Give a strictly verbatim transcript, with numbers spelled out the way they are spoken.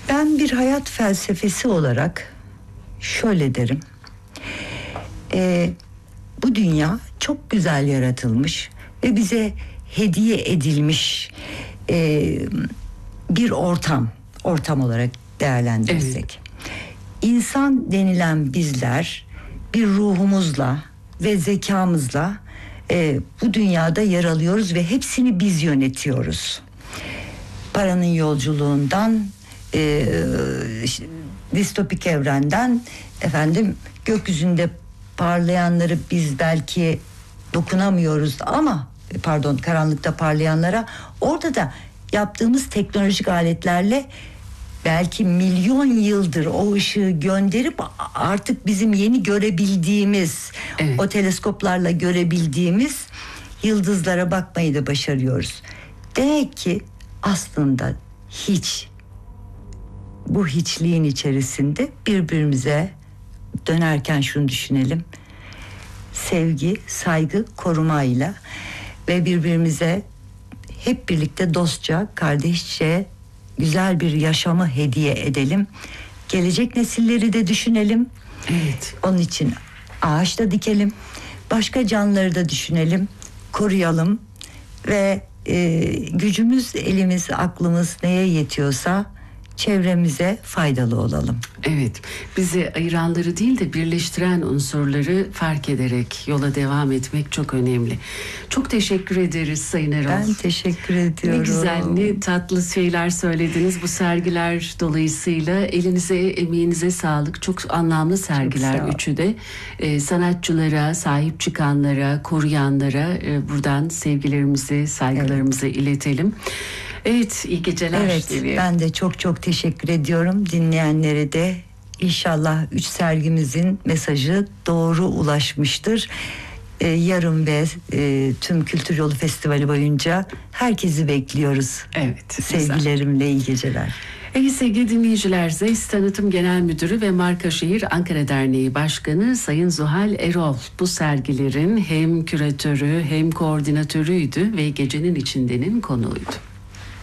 Ben bir hayat felsefesi olarak şöyle derim. Ee, bu dünya çok güzel yaratılmış ve bize hediye edilmiş e, bir ortam, ortam olarak değerlendirirsek. Evet. İnsan denilen bizler bir ruhumuzla ve zekamızla e, bu dünyada yer alıyoruz ve hepsini biz yönetiyoruz. Paranın yolculuğundan, e, distopik evrenden, efendim gökyüzünde parlayanları biz belki dokunamıyoruz ama pardon karanlıkta parlayanlara, orada da yaptığımız teknolojik aletlerle belki milyon yıldır o ışığı gönderip artık bizim yeni görebildiğimiz, evet, o teleskoplarla görebildiğimiz yıldızlara bakmayı da başarıyoruz. Demek ki aslında hiç, bu hiçliğin içerisinde birbirimize dönerken şunu düşünelim: sevgi, saygı, korumayla ve birbirimize hep birlikte dostça, kardeşçe güzel bir yaşamı hediye edelim. Gelecek nesilleri de düşünelim. Evet. Onun için ağaç da dikelim. Başka canlıları da düşünelim, koruyalım ve e, gücümüz, elimiz, aklımız neye yetiyorsa çevremize faydalı olalım. Evet, bizi ayıranları değil de birleştiren unsurları fark ederek yola devam etmek çok önemli. Çok teşekkür ederiz Sayın Erol. Ben teşekkür ediyorum. Ne güzel, ne tatlı şeyler söylediniz bu sergiler dolayısıyla. Elinize, emeğinize sağlık. Çok anlamlı sergiler, çok üçü de. Ee, sanatçılara, sahip çıkanlara, koruyanlara e, buradan sevgilerimizi, saygılarımızı evet. iletelim. Evet, iyi geceler. Evet, diliyorum. Ben de çok çok teşekkür ediyorum. Dinleyenlere de inşallah üç sergimizin mesajı doğru ulaşmıştır. Ee, yarın ve e, tüm Kültür Yolu Festivali boyunca herkesi bekliyoruz. Evet. Sevgilerimle iyi geceler. Evet sevgili dinleyiciler, Zeiss Tanıtım Genel Müdürü ve Markaşehir Ankara Derneği Başkanı Sayın Zuhal Erol bu sergilerin hem küratörü hem koordinatörüydü ve Gecenin İçinde'nin konuğuydu.